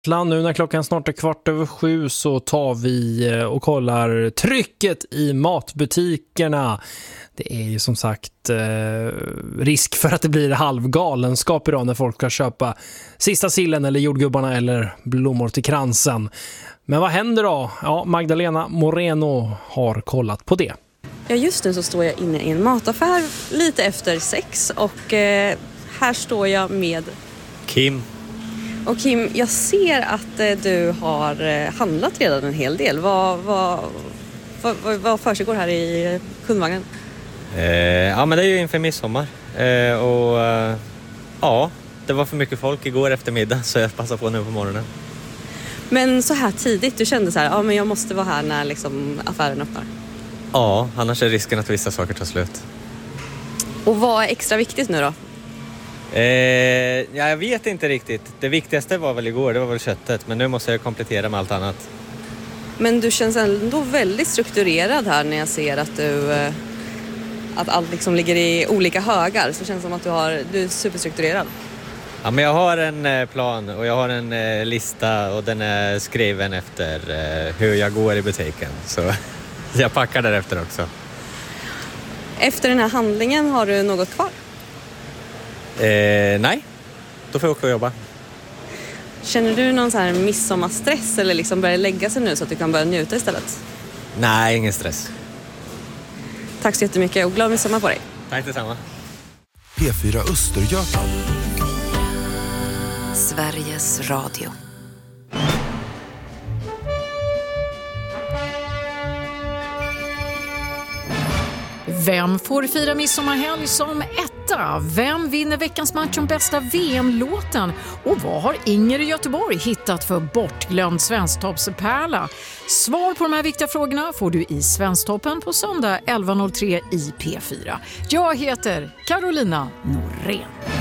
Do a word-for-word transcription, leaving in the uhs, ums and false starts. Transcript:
Nu när klockan snart är kvart över sju så tar vi och kollar trycket i matbutikerna. Det är ju som sagt eh, risk för att det blir halvgalenskap idag när folk ska köpa sista sillen eller jordgubbarna eller blommor till kransen. Men vad händer då? Ja, Magdalena Moreno har kollat på det. Ja, just nu så står jag inne i en mataffär lite efter sex och eh, här står jag med Kim. Och Kim, jag ser att eh, du har eh, handlat redan en hel del. Vad, vad, vad, vad, vad försiggår här i kundvagnen? Eh, ja, men det är ju inför midsommar. Eh, och eh, ja, det var för mycket folk igår eftermiddag så jag passar på nu på morgonen. Men så här tidigt, du kände så här, ja men jag måste vara här när liksom affären öppnar. Ja, annars är risken att vissa saker tar slut. Och vad är extra viktigt nu då? Eh, ja, jag vet inte riktigt. Det viktigaste var väl igår, det var väl köttet. Men nu måste jag komplettera med allt annat. Men du känns ändå väldigt strukturerad här när jag ser att du eh, att allt liksom ligger i olika högar. Så känns det som att du, har, du är superstrukturerad. Ja, men jag har en eh, plan och jag har en eh, lista och den är skriven efter eh, hur jag går i butiken. Så jag packar därefter också. Efter den här handlingen, har du något kvar? Eh, nej, då får jag åka och jobba. Känner du någon så här midsommarstress eller liksom börjar lägga sig nu så att du kan börja njuta istället? Nej, ingen stress. Tack så jättemycket och glad midsommar på dig. Tack detsamma. P fyra Östergötland. Sveriges Radio. Vem får fira midsommarhelg som etta? Vem vinner veckans match om bästa V M-låten? Och vad har Inger i Göteborg hittat för bortglömd svensktoppspärla? Svar på de här viktiga frågorna får du i Svensktoppen på söndag elva noll tre i P fyra. Jag heter Carolina Norén.